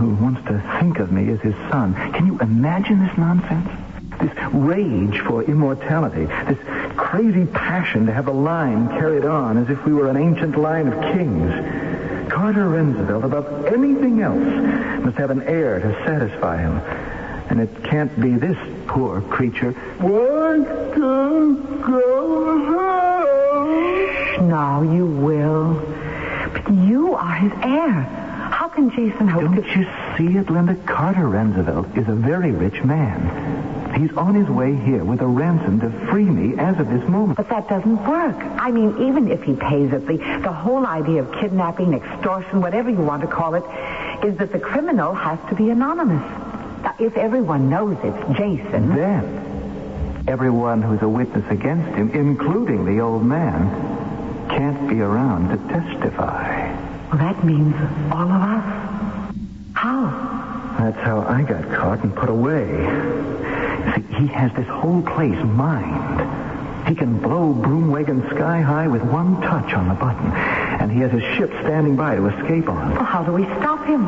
who wants to think of me as his son. Can you imagine this nonsense? This rage for immortality, this crazy passion to have the line carried on as if we were an ancient line of kings. Carter Roosevelt, above anything else, must have an heir to satisfy him. And it can't be this poor creature. Want to go home? Now you will. But you are his heir. How can Jason hope Don't you see it, Linda? Carter Roosevelt is a very rich man. He's on his way here with a ransom to free me as of this moment. But that doesn't work. I mean, even if he pays it, the whole idea of kidnapping, extortion, whatever you want to call it, is that the criminal has to be anonymous. Now, if everyone knows it's Jason... Then, everyone who's a witness against him, including the old man, can't be around to testify. Well, that means all of us. How? That's how I got caught and put away. See, he has this whole place mined. He can blow Broomwagon sky high with one touch on the button. And he has his ship standing by to escape on. Well, how do we stop him?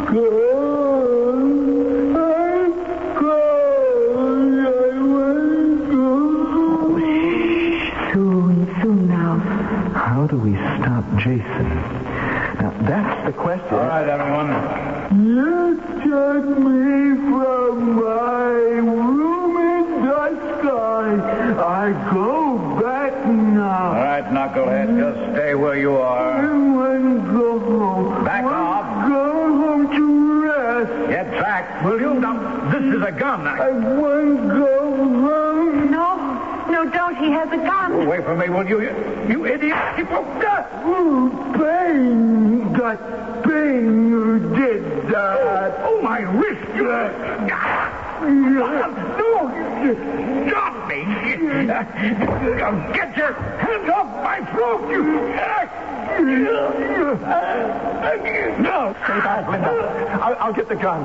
Soon now. How do we stop Jason? Now, that's the question. All right, everyone. You took me from my room in the sky. I go back now. All right, knucklehead, just stay where you are. I want to go home. Back off. Go home to rest. Get back, will you? Now, this is a gun. I want to go home. No, don't. He has a gun. Away from me, will you? You idiot. Oh, pain. That pain you did that. Oh, my wrist. No, stop me. Get your hands off my throat, you. No. Stay back, Linda. I'll get the gun.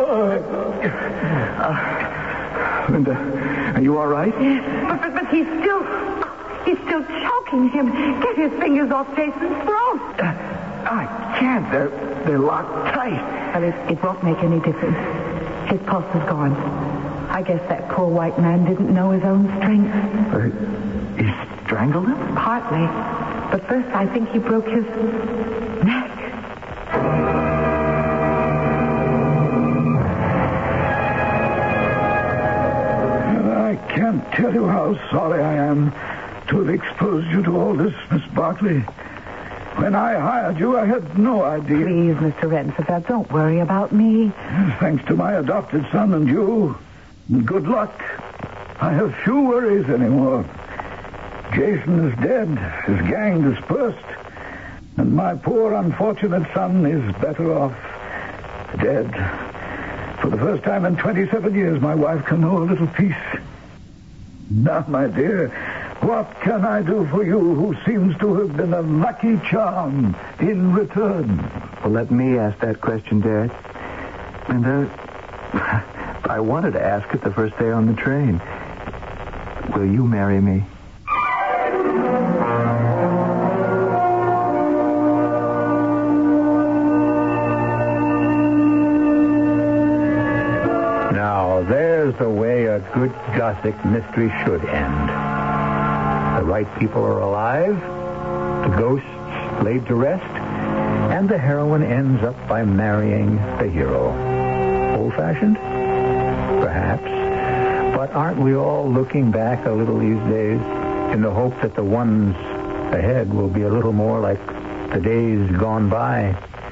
Linda, are you all right? But he's still choking him. Get his fingers off Jason's throat. I can't. They're locked tight. Well, it won't make any difference. His pulse is gone. I guess that poor white man didn't know his own strength. He strangled him? Partly. But first, I think he broke his neck. I can't tell you how sorry I am to have exposed you to all this, Miss Barkley. When I hired you, I had no idea. Please, Mr. Renfield, don't worry about me. Thanks to my adopted son and you, good luck. I have few worries anymore. Jason is dead, his gang dispersed, and my poor unfortunate son is better off dead. For the first time in 27 years, my wife can know a little peace. Now, my dear, what can I do for you who seems to have been a lucky charm in return? Well, let me ask that question, Dad. Linda, I wanted to ask it the first day on the train. Will you marry me? Now, there's the way a good Gothic mystery should end. The right people are alive, the ghosts laid to rest, and the heroine ends up by marrying the hero. Old-fashioned? Perhaps. But aren't we all looking back a little these days in the hope that the ones ahead will be a little more like the days gone by?